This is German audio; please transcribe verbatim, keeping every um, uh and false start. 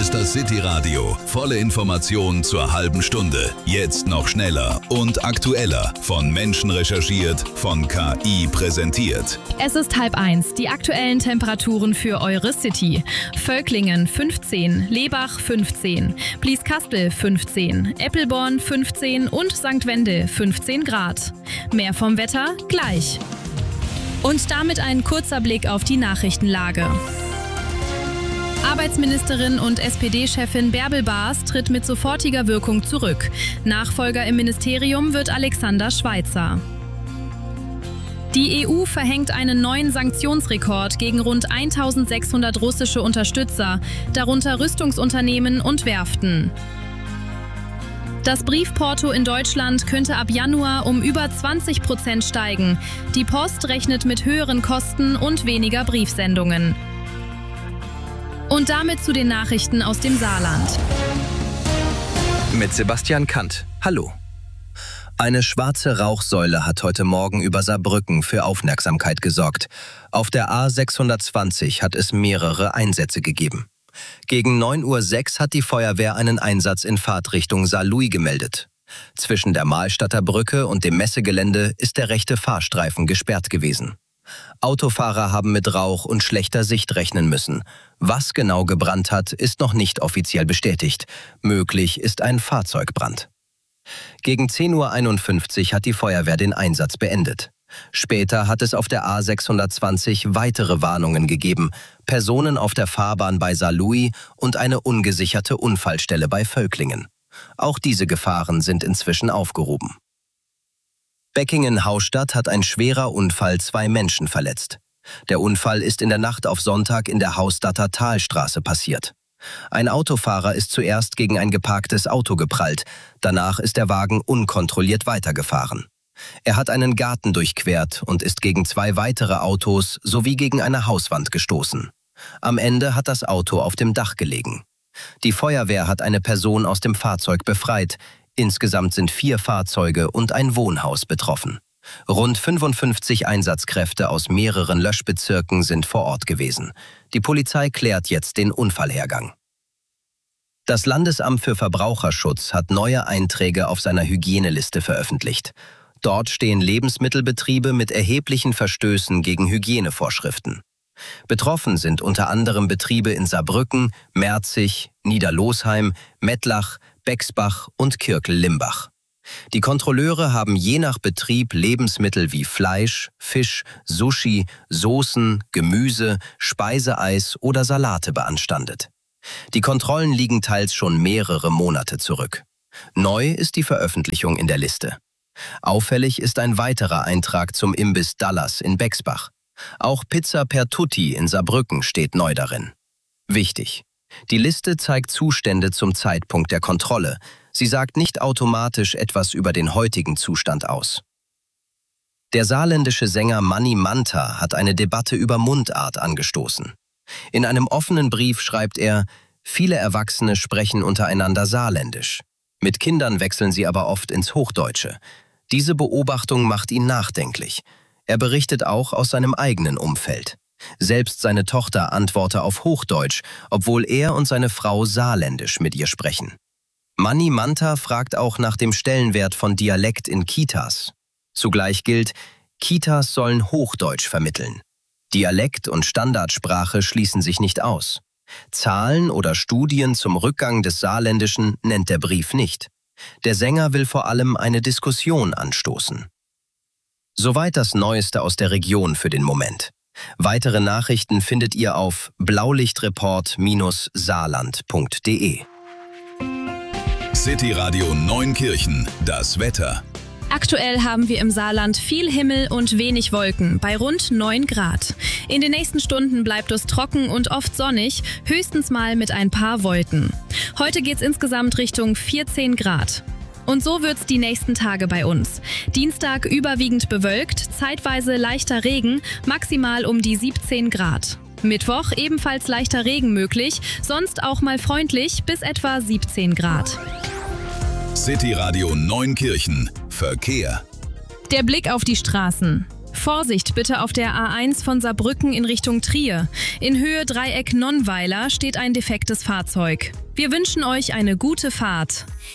ist das City Radio. Volle Informationen zur halben Stunde. Jetzt noch schneller und aktueller. Von Menschen recherchiert, von K I präsentiert. Es ist halb eins. Die aktuellen Temperaturen für eure City. Völklingen fünfzehn, Lebach fünfzehn, Blieskastel fünfzehn, Eppelborn fünfzehn und Sankt Wendel fünfzehn Grad. Mehr vom Wetter gleich. Und damit ein kurzer Blick auf die Nachrichtenlage. Arbeitsministerin und S P D-Chefin Bärbel Baas tritt mit sofortiger Wirkung zurück. Nachfolger im Ministerium wird Alexander Schweitzer. Die E U verhängt einen neuen Sanktionsrekord gegen rund eintausendsechshundert russische Unterstützer, darunter Rüstungsunternehmen und Werften. Das Briefporto in Deutschland könnte ab Januar um über zwanzig Prozent steigen. Die Post rechnet mit höheren Kosten und weniger Briefsendungen. Und damit zu den Nachrichten aus dem Saarland. Mit Sebastian Kant. Hallo. Eine schwarze Rauchsäule hat heute Morgen über Saarbrücken für Aufmerksamkeit gesorgt. Auf der A sechshundertzwanzig hat es mehrere Einsätze gegeben. Gegen neun Uhr sechs hat die Feuerwehr einen Einsatz in Fahrtrichtung Saarlouis gemeldet. Zwischen der Mahlstadter Brücke und dem Messegelände ist der rechte Fahrstreifen gesperrt gewesen. Autofahrer haben mit Rauch und schlechter Sicht rechnen müssen. Was genau gebrannt hat, ist noch nicht offiziell bestätigt. Möglich ist ein Fahrzeugbrand. Gegen zehn Uhr einundfünfzig hat die Feuerwehr den Einsatz beendet. Später hat es auf der A sechshundertzwanzig weitere Warnungen gegeben, Personen auf der Fahrbahn bei Saarlouis und eine ungesicherte Unfallstelle bei Völklingen. Auch diese Gefahren sind inzwischen aufgehoben. Beckingen-Haustadt hat ein schwerer Unfall zwei Menschen verletzt. Der Unfall ist in der Nacht auf Sonntag in der Hausstadter Talstraße passiert. Ein Autofahrer ist zuerst gegen ein geparktes Auto geprallt, danach ist der Wagen unkontrolliert weitergefahren. Er hat einen Garten durchquert und ist gegen zwei weitere Autos sowie gegen eine Hauswand gestoßen. Am Ende hat das Auto auf dem Dach gelegen. Die Feuerwehr hat eine Person aus dem Fahrzeug befreit. Insgesamt sind vier Fahrzeuge und ein Wohnhaus betroffen. Rund fünfundfünfzig Einsatzkräfte aus mehreren Löschbezirken sind vor Ort gewesen. Die Polizei klärt jetzt den Unfallhergang. Das Landesamt für Verbraucherschutz hat neue Einträge auf seiner Hygieneliste veröffentlicht. Dort stehen Lebensmittelbetriebe mit erheblichen Verstößen gegen Hygienevorschriften. Betroffen sind unter anderem Betriebe in Saarbrücken, Merzig, Niederlosheim, Mettlach, Bexbach und Kirkel-Limbach. Die Kontrolleure haben je nach Betrieb Lebensmittel wie Fleisch, Fisch, Sushi, Soßen, Gemüse, Speiseeis oder Salate beanstandet. Die Kontrollen liegen teils schon mehrere Monate zurück. Neu ist die Veröffentlichung in der Liste. Auffällig ist ein weiterer Eintrag zum Imbiss Dallas in Bexbach. Auch Pizza per Tutti in Saarbrücken steht neu darin. Wichtig: Die Liste zeigt Zustände zum Zeitpunkt der Kontrolle. Sie sagt nicht automatisch etwas über den heutigen Zustand aus. Der saarländische Sänger Manni Manta hat eine Debatte über Mundart angestoßen. In einem offenen Brief schreibt er: Viele Erwachsene sprechen untereinander Saarländisch. Mit Kindern wechseln sie aber oft ins Hochdeutsche. Diese Beobachtung macht ihn nachdenklich. Er berichtet auch aus seinem eigenen Umfeld. Selbst seine Tochter antworte auf Hochdeutsch, obwohl er und seine Frau Saarländisch mit ihr sprechen. Manni Manta fragt auch nach dem Stellenwert von Dialekt in Kitas. Zugleich gilt, Kitas sollen Hochdeutsch vermitteln. Dialekt und Standardsprache schließen sich nicht aus. Zahlen oder Studien zum Rückgang des Saarländischen nennt der Brief nicht. Der Sänger will vor allem eine Diskussion anstoßen. Soweit das Neueste aus der Region für den Moment. Weitere Nachrichten findet ihr auf blaulichtreport Bindestrich saarland punkt de. City Radio Neunkirchen, das Wetter. Aktuell haben wir im Saarland viel Himmel und wenig Wolken, bei rund neun Grad. In den nächsten Stunden bleibt es trocken und oft sonnig, höchstens mal mit ein paar Wolken. Heute geht's insgesamt Richtung vierzehn Grad. Und so wird's die nächsten Tage bei uns. Dienstag überwiegend bewölkt, zeitweise leichter Regen, maximal um die siebzehn Grad. Mittwoch ebenfalls leichter Regen möglich, sonst auch mal freundlich bis etwa siebzehn Grad. City Radio Neunkirchen. Verkehr. Der Blick auf die Straßen. Vorsicht bitte auf der A eins von Saarbrücken in Richtung Trier. In Höhe Dreieck Nonnweiler steht ein defektes Fahrzeug. Wir wünschen euch eine gute Fahrt.